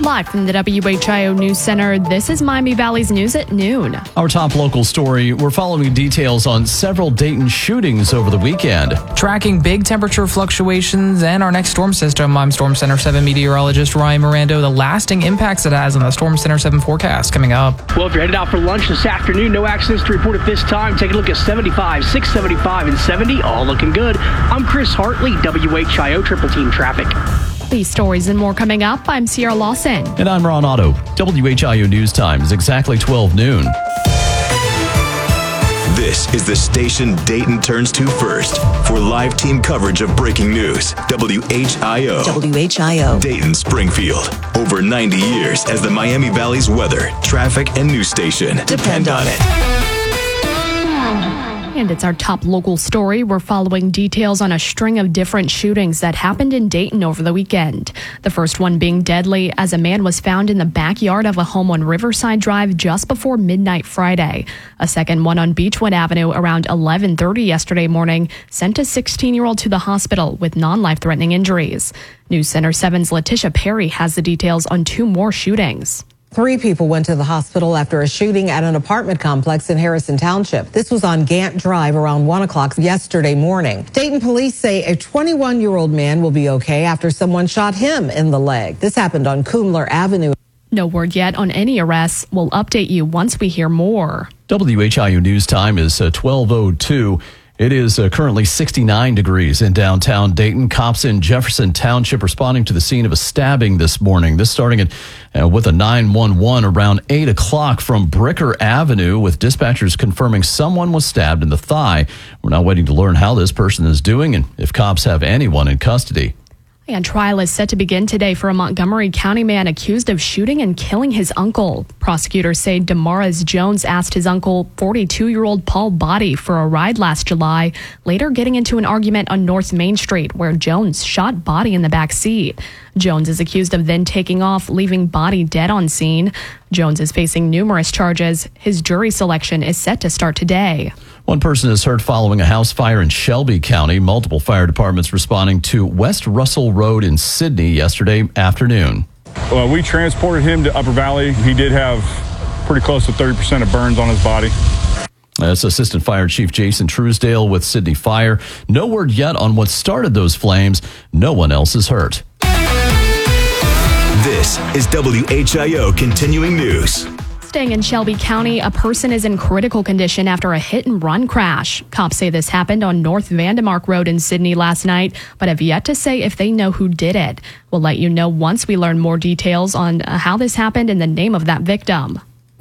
Live from the WHIO News Center, this is Miami Valley's News at noon. Our top local story, we're following details on several Dayton shootings over the weekend. Tracking big temperature fluctuations and our next storm system, I'm Storm Center 7 meteorologist Ryan Mirando. The lasting impacts it has on the Storm Center 7 forecast coming up. Well, if you're headed out for lunch this afternoon, no accidents to report at this time. Take a look at 75, 675, and 70, all looking good. I'm Chris Hartley, WHIO Triple Team Traffic. These stories and more coming up. I'm Sierra Lawson. And I'm Ron Otto. WHIO News Time is exactly 12 noon. This is the station Dayton turns to first for live team coverage of breaking news. WHIO. WHIO. Dayton Springfield. Over 90 years as the Miami Valley's weather, traffic, and news station. Depend on it. And it's our top local story. We're following details on a string of different shootings that happened in Dayton over the weekend. The first one being deadly as a man was found in the backyard of a home on Riverside Drive just before midnight Friday. A second one on Beechwood Avenue around 11:30 yesterday morning sent a 16-year-old to the hospital with non-life-threatening injuries. News Center 7's Letitia Perry has the details on two more shootings. 3 people went to the hospital after a shooting at an apartment complex in Harrison Township. This was on Gant Drive around 1 o'clock yesterday morning. Dayton police say a 21-year-old man will be okay after someone shot him in the leg. This happened on Kumler Avenue. No word yet on any arrests. We'll update you once we hear more. WHIO News Time is 12:02. It is currently 69 degrees in downtown Dayton. Cops in Jefferson Township responding to the scene of a stabbing this morning. This starting with a 911 around 8 o'clock from Bricker Avenue, with dispatchers confirming someone was stabbed in the thigh. We're now waiting to learn how this person is doing and if cops have anyone in custody. And trial is set to begin today for a Montgomery County man accused of shooting and killing his uncle. Prosecutors say Damaris Jones asked his uncle, 42-year-old Paul Body, for a ride last July, later getting into an argument on North Main Street where Jones shot Body in the back seat. Jones is accused of then taking off, leaving Body dead on scene. Jones is facing numerous charges. His jury selection is set to start today. One person is hurt following a house fire in Shelby County. Multiple fire departments responding to West Russell Road in Sidney yesterday afternoon. Well, we transported him to Upper Valley. He did have pretty close to 30% of burns on his body. That's Assistant Fire Chief Jason Truesdale with Sidney Fire. No word yet on what started those flames. No one else is hurt. This is WHIO Continuing News. Staying in Shelby County, a person is in critical condition after a hit-and-run crash. Cops say this happened on North Vandemark Road in Sidney last night, but have yet to say if they know who did it. We'll let you know once we learn more details on how this happened and the name of that victim.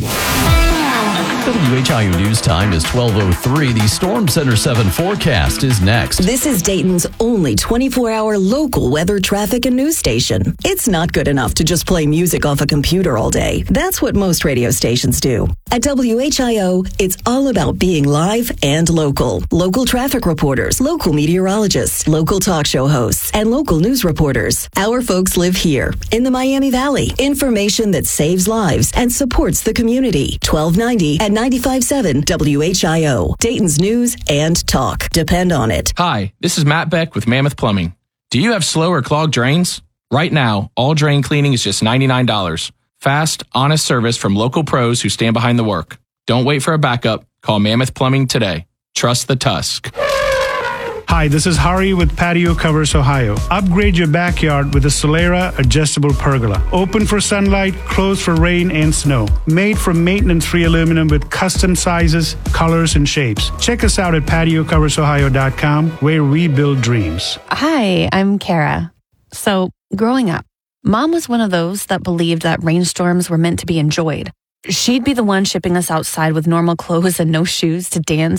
WHIO News Time is 12:03. The Storm Center 7 forecast is next. This is Dayton's only 24-hour local weather, traffic, and news station. It's not good enough to just play music off a computer all day. That's what most radio stations do. At WHIO, it's all about being live and local. Local traffic reporters, local meteorologists, local talk show hosts, and local news reporters. Our folks live here in the Miami Valley. Information that saves lives and supports the community. 1290 and 95.7 WHIO. Dayton's news and talk. Depend on it. Hi, this is Matt Beck with Mammoth Plumbing. Do you have slow or clogged drains? Right now, all drain cleaning is just $99. Fast, honest service from local pros who stand behind the work. Don't wait for a backup. Call Mammoth Plumbing today. Trust the Tusk. Hi, this is Hari with Patio Covers Ohio. Upgrade your backyard with a Solera adjustable pergola. Open for sunlight, closed for rain and snow. Made from maintenance-free aluminum with custom sizes, colors, and shapes. Check us out at patiocoversohio.com, where we build dreams. Hi, I'm Kara. So, growing up, Mom was one of those that believed that rainstorms were meant to be enjoyed. She'd be the one shipping us outside with normal clothes and no shoes to dance